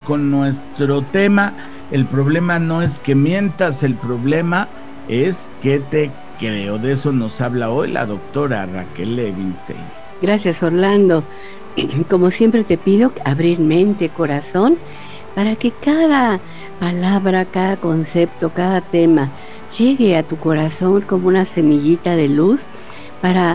con nuestro tema. El problema no es que mientas, el problema es que te creo. De eso nos habla hoy la doctora Raquel Levinstein. Gracias, Orlando. Como siempre te pido abrir mente, corazón, para que cada palabra, cada concepto, cada tema llegue a tu corazón como una semillita de luz para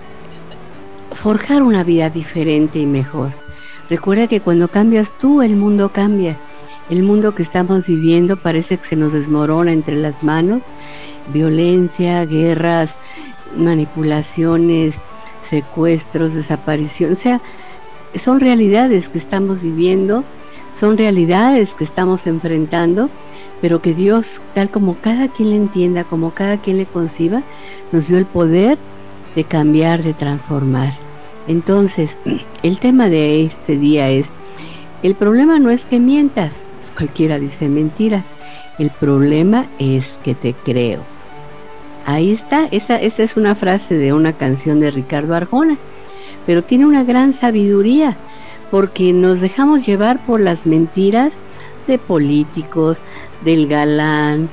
forjar una vida diferente y mejor. Recuerda que cuando cambias tú, el mundo cambia. El mundo que estamos viviendo parece que se nos desmorona entre las manos. Violencia, guerras, manipulaciones, secuestros, desaparición. O sea, son realidades que estamos viviendo, son realidades que estamos enfrentando, pero que Dios, tal como cada quien le entienda, como cada quien le conciba, nos dio el poder de cambiar, de transformar. Entonces, el tema de este día es, el problema no es que mientas, cualquiera dice mentiras, el problema es que te creo. Ahí está, esa es una frase de una canción de Ricardo Arjona, pero tiene una gran sabiduría, porque nos dejamos llevar por las mentiras de políticos, del galán,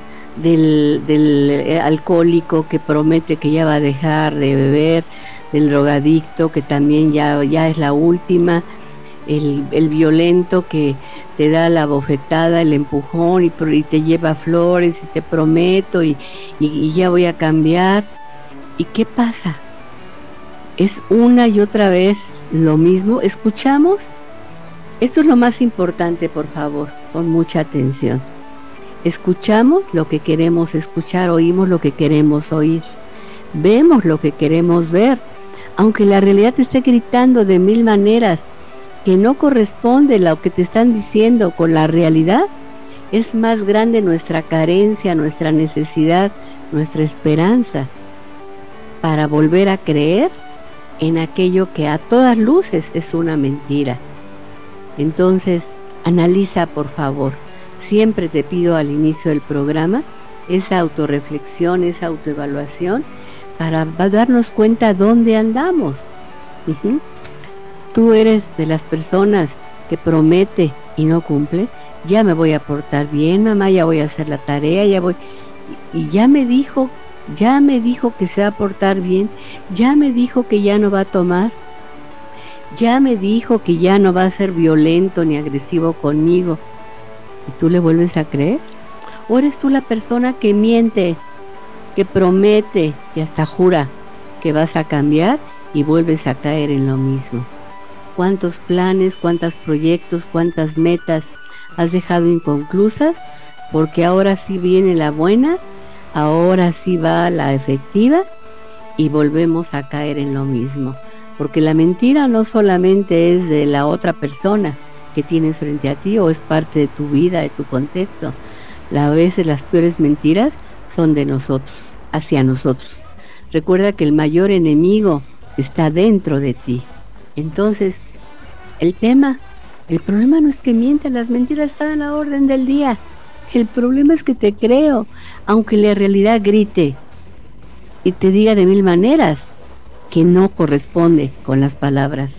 del alcohólico que promete que ya va a dejar de beber, del drogadicto que también ya es la última, el violento que te da la bofetada, el empujón y te lleva flores y te prometo y ya voy a cambiar. ¿Y qué pasa? Es una y otra vez lo mismo. ¿Escuchamos? Esto es lo más importante, por favor, con mucha atención. Escuchamos lo que queremos escuchar, oímos lo que queremos oír, vemos lo que queremos ver, aunque la realidad te esté gritando de mil maneras que no corresponde lo que te están diciendo con la realidad. Es más grande nuestra carencia, nuestra necesidad, nuestra esperanza para volver a creer en aquello que a todas luces es una mentira. Entonces, analiza, por favor. Siempre te pido al inicio del programa esa autorreflexión, esa autoevaluación para darnos cuenta dónde andamos. Tú eres de las personas que promete y no cumple. Ya me voy a portar bien, mamá, ya voy a hacer la tarea, y ya me dijo que se va a portar bien, ya me dijo que ya no va a tomar, ya me dijo que ya no va a ser violento ni agresivo conmigo. ¿Y tú le vuelves a creer? ¿O eres tú la persona que miente, que promete y hasta jura que vas a cambiar y vuelves a caer en lo mismo? ¿Cuántos planes, cuántos proyectos, cuántas metas has dejado inconclusas? Porque ahora sí viene la buena, ahora sí va la efectiva y volvemos a caer en lo mismo. Porque la mentira no solamente es de la otra persona que tienes frente a ti o es parte de tu vida, de tu contexto. A veces las peores mentiras son de nosotros, hacia nosotros. Recuerda que el mayor enemigo está dentro de ti. Entonces, el problema no es que mientas, las mentiras están a la orden del día. El problema es que te creo, aunque la realidad grite y te diga de mil maneras que no corresponde con las palabras.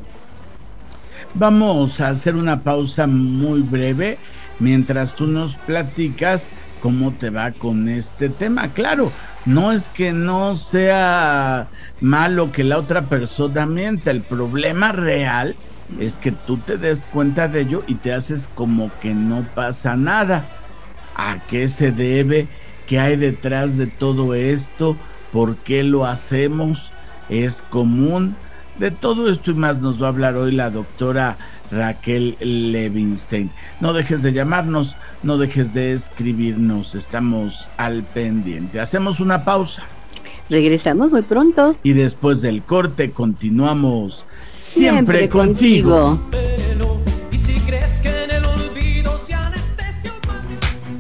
Vamos a hacer una pausa muy breve mientras tú nos platicas cómo te va con este tema. Claro, no es que no sea malo que la otra persona mienta, el problema real es que tú te des cuenta de ello y te haces como que no pasa nada. ¿A qué se debe? ¿Qué hay detrás de todo esto? ¿Por qué lo hacemos? ¿Es común? De todo esto y más nos va a hablar hoy la doctora Raquel Levinstein. No dejes de llamarnos, no dejes de escribirnos, estamos al pendiente. Hacemos una pausa. Regresamos muy pronto. Y después del corte continuamos siempre contigo. Y si crees que en el olvido se anestesia humana.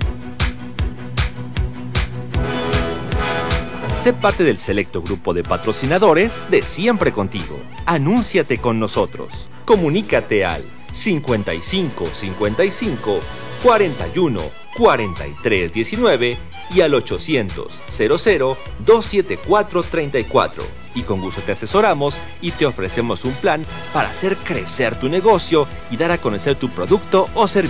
Sé parte del selecto grupo de patrocinadores de Siempre Contigo. Anúnciate con nosotros. Comunícate al 55 55 41 43 19 y al 800 00 274 34. Y con gusto te asesoramos y te ofrecemos un plan para hacer crecer tu negocio y dar a conocer tu producto o servicio.